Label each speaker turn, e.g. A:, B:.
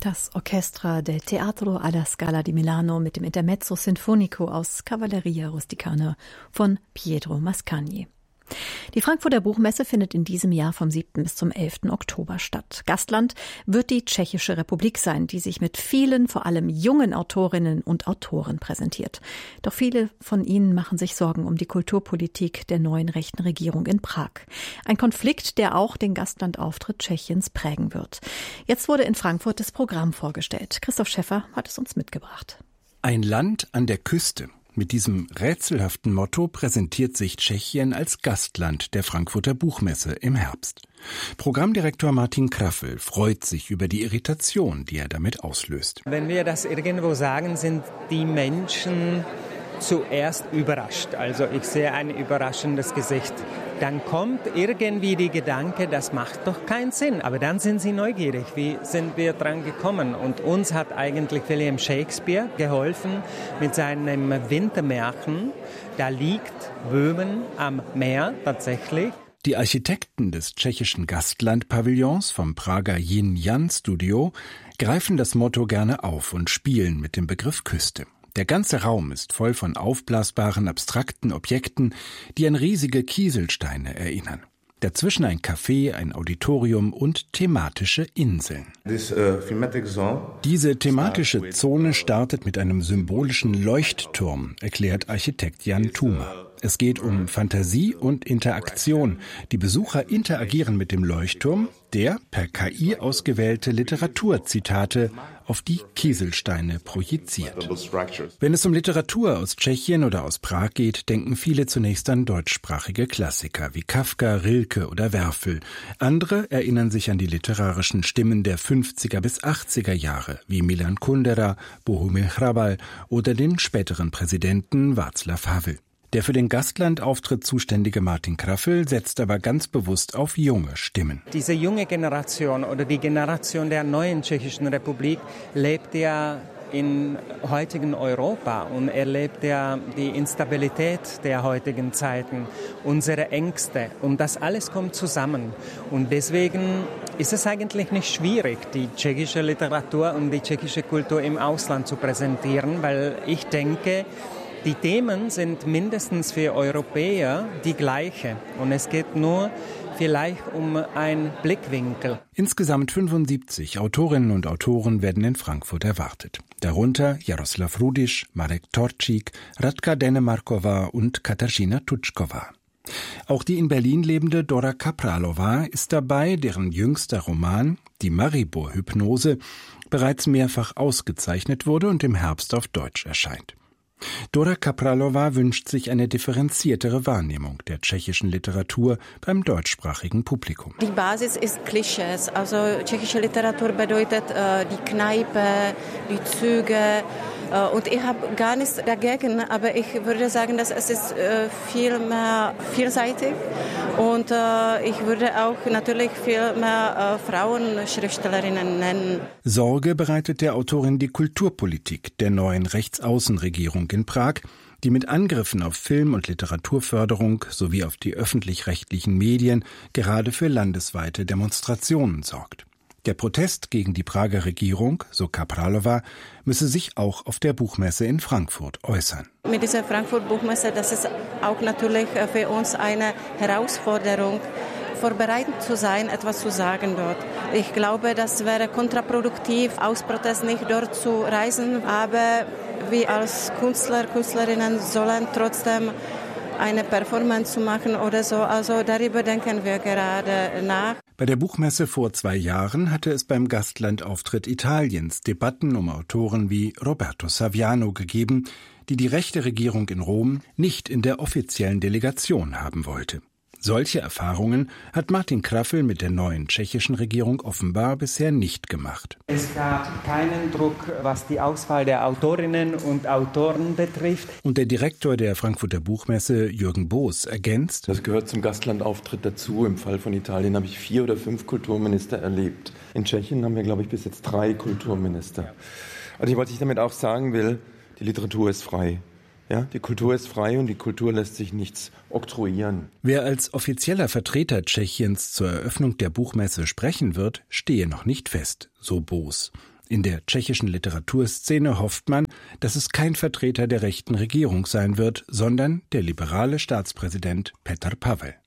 A: Das Orchestra del Teatro alla Scala di Milano mit dem Intermezzo Sinfonico aus Cavalleria Rusticana von Pietro Mascagni. Die Frankfurter Buchmesse findet in diesem Jahr vom 7. bis zum 11. Oktober statt. Gastland wird die Tschechische Republik sein, die sich mit vielen, vor allem jungen Autorinnen und Autoren präsentiert. Doch viele von ihnen machen sich Sorgen um die Kulturpolitik der neuen rechten Regierung in Prag. Ein Konflikt, der auch den Gastlandauftritt Tschechiens prägen wird. Jetzt wurde in Frankfurt das Programm vorgestellt. Christoph Schäffer hat es uns mitgebracht.
B: Ein Land an der Küste. Mit diesem rätselhaften Motto präsentiert sich Tschechien als Gastland der Frankfurter Buchmesse im Herbst. Programmdirektor Martin Kraffel freut sich über die Irritation, die er damit auslöst.
C: Wenn wir das irgendwo sagen, sind die Menschen zuerst überrascht. Also ich sehe ein überraschendes Gesicht. Dann kommt irgendwie die Gedanke, das macht doch keinen Sinn. Aber dann sind sie neugierig. Wie sind wir dran gekommen? Und uns hat eigentlich William Shakespeare geholfen mit seinem Wintermärchen. Da liegt Böhmen am Meer tatsächlich.
B: Die Architekten des tschechischen Gastland-Pavillons vom Prager Yin-Yan Studio greifen das Motto gerne auf und spielen mit dem Begriff Küste. Der ganze Raum ist voll von aufblasbaren, abstrakten Objekten, die an riesige Kieselsteine erinnern. Dazwischen ein Café, ein Auditorium und thematische Inseln. Diese thematische Zone startet mit einem symbolischen Leuchtturm, erklärt Architekt Jan Thuma. Es geht um Fantasie und Interaktion. Die Besucher interagieren mit dem Leuchtturm, der per KI ausgewählte Literaturzitate auf die Kieselsteine projiziert. Wenn es um Literatur aus Tschechien oder aus Prag geht, denken viele zunächst an deutschsprachige Klassiker wie Kafka, Rilke oder Werfel. Andere erinnern sich an die literarischen Stimmen der 50er bis 80er Jahre wie Milan Kundera, Bohumil Hrabal oder den späteren Präsidenten Václav Havel. Der für den Gastlandauftritt zuständige Martin Kraffel setzt aber ganz bewusst auf junge Stimmen.
C: Diese junge Generation oder die Generation der neuen Tschechischen Republik lebt ja in heutigen Europa und erlebt ja die Instabilität der heutigen Zeiten, unsere Ängste und das alles kommt zusammen. Und deswegen ist es eigentlich nicht schwierig, die tschechische Literatur und die tschechische Kultur im Ausland zu präsentieren, weil ich denke, die Themen sind mindestens für Europäer die gleiche und es geht nur vielleicht um einen Blickwinkel.
B: Insgesamt 75 Autorinnen und Autoren werden in Frankfurt erwartet. Darunter Jaroslav Rudiš, Marek Torčík, Radka Denemarkova und Katarzyna Tutschkova. Auch die in Berlin lebende Dora Kapralova ist dabei, deren jüngster Roman, die Maribor-Hypnose, bereits mehrfach ausgezeichnet wurde und im Herbst auf Deutsch erscheint. Dora Kapralova wünscht sich eine differenziertere Wahrnehmung der tschechischen Literatur beim deutschsprachigen Publikum.
D: Die Basis ist Klischees. Also tschechische Literatur bedeutet die Kneipe, die Züge. Und ich habe gar nichts dagegen, aber ich würde sagen, dass es ist viel mehr vielseitig und ich würde auch natürlich viel mehr Frauenschriftstellerinnen nennen.
B: Sorge bereitet der Autorin die Kulturpolitik der neuen Rechtsaußenregierung in Prag, die mit Angriffen auf Film- und Literaturförderung sowie auf die öffentlich-rechtlichen Medien gerade für landesweite Demonstrationen sorgt. Der Protest gegen die Prager Regierung, so Kapralova, müsse sich auch auf der Buchmesse in Frankfurt äußern.
D: Mit dieser Frankfurt-Buchmesse, das ist auch natürlich für uns eine Herausforderung, vorbereitet zu sein, etwas zu sagen dort. Ich glaube, das wäre kontraproduktiv, aus Protest nicht dort zu reisen, aber wir als Künstler, Künstlerinnen sollen trotzdem eine Performance zu machen oder so. Also darüber denken wir gerade nach.
B: Bei der Buchmesse vor 2 Jahren hatte es beim Gastlandauftritt Italiens Debatten um Autoren wie Roberto Saviano gegeben, die die rechte Regierung in Rom nicht in der offiziellen Delegation haben wollte. Solche Erfahrungen hat Martin Kraffel mit der neuen tschechischen Regierung offenbar bisher nicht gemacht.
C: Es gab keinen Druck, was die Auswahl der Autorinnen und Autoren betrifft.
B: Und der Direktor der Frankfurter Buchmesse, Jürgen Boos, ergänzt:
E: Das gehört zum Gastlandauftritt dazu. Im Fall von Italien habe ich 4 oder 5 Kulturminister erlebt. In Tschechien haben wir, glaube ich, bis jetzt 3 Kulturminister. Also was ich damit auch sagen will, die Literatur ist frei. Ja, die Kultur ist frei und die Kultur lässt sich nichts oktroyieren.
B: Wer als offizieller Vertreter Tschechiens zur Eröffnung der Buchmesse sprechen wird, stehe noch nicht fest, so Boos. In der tschechischen Literaturszene hofft man, dass es kein Vertreter der rechten Regierung sein wird, sondern der liberale Staatspräsident Petr Pavel.